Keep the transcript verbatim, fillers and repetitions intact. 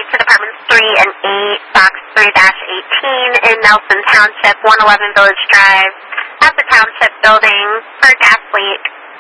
for Departments three and eight, Box three dash eighteen in Nelson Township, one eleven Village Drive, at the Township Building for a gas leak.